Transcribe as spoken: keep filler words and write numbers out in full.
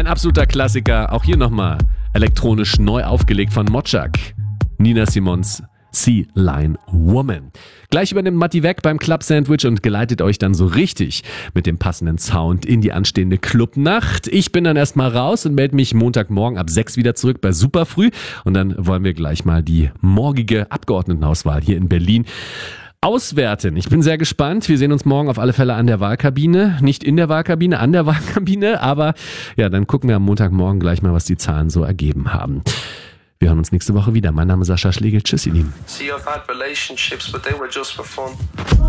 Ein absoluter Klassiker, auch hier nochmal elektronisch neu aufgelegt von Mochak. Nina Simons Sea Line Woman. Gleich übernimmt Matti weg beim Club Sandwich und geleitet euch dann so richtig mit dem passenden Sound in die anstehende Clubnacht. Ich bin dann erstmal raus und melde mich Montagmorgen ab sechs wieder zurück bei Superfrüh. Und dann wollen wir gleich mal die morgige Abgeordnetenauswahl hier in Berlin auswerten. Ich bin sehr gespannt. Wir sehen uns morgen auf alle Fälle an der Wahlkabine. Nicht in der Wahlkabine, an der Wahlkabine. Aber ja, dann gucken wir am Montagmorgen gleich mal, was die Zahlen so ergeben haben. Wir hören uns nächste Woche wieder. Mein Name ist Sascha Schlegel. Tschüss, ihr Lieben. See, I've had relationships, but they were just for fun.